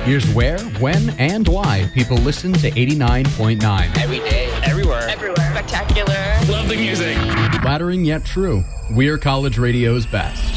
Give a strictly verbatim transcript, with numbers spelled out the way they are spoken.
Here's where, when, and why people listen to eighty-nine point nine. Every day. Everywhere. Everywhere. Spectacular. Love the music. Flattering yet true. We're college radio's best.